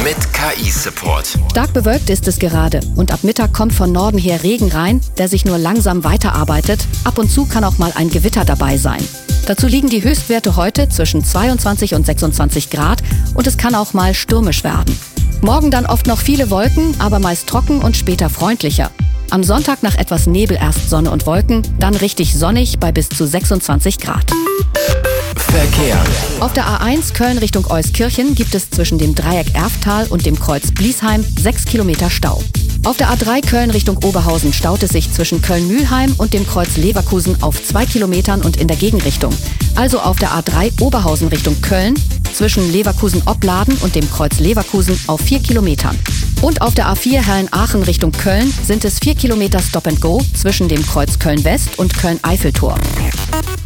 mit KI-Support. Stark bewölkt ist es gerade und ab Mittag kommt von Norden her Regen rein, der sich nur langsam weiterarbeitet. Ab und zu kann auch mal ein Gewitter dabei sein. Dazu liegen die Höchstwerte heute zwischen 22 und 26 Grad und es kann auch mal stürmisch werden. Morgen dann oft noch viele Wolken, aber meist trocken und später freundlicher. Am Sonntag nach etwas Nebel erst Sonne und Wolken, dann richtig sonnig bei bis zu 26 Grad. Verkehr. Auf der A1 Köln Richtung Euskirchen gibt es zwischen dem Dreieck Erftal und dem Kreuz Bliesheim 6 Kilometer Stau. Auf der A3 Köln Richtung Oberhausen staut es sich zwischen Köln-Mühlheim und dem Kreuz Leverkusen auf 2 Kilometern und in der Gegenrichtung. Also auf der A3 Oberhausen Richtung Köln zwischen Leverkusen-Opladen und dem Kreuz Leverkusen auf 4 Kilometern. Und auf der A4 Herrn-Aachen Richtung Köln sind es 4 Kilometer Stop and Go zwischen dem Kreuz Köln-West und Köln-Eiffeltor.